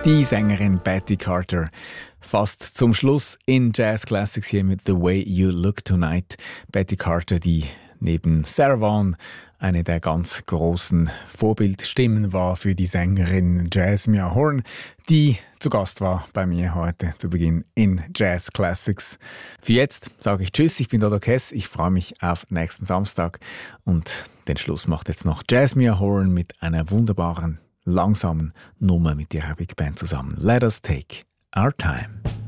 Die Sängerin Betty Carter. Fast zum Schluss in Jazz Classics hier mit The Way You Look Tonight. Betty Carter, die neben Sarah Vaughan eine der ganz großen Vorbildstimmen war für die Sängerin Jasmine Horn, die zu Gast war bei mir heute zu Beginn in Jazz Classics. Für jetzt sage ich Tschüss, ich bin Dodo Kess, ich freue mich auf nächsten Samstag und den Schluss macht jetzt noch Jasmine Horn mit einer wunderbaren langsamen Nummer mit ihrer Big Band zusammen. Let us take our time.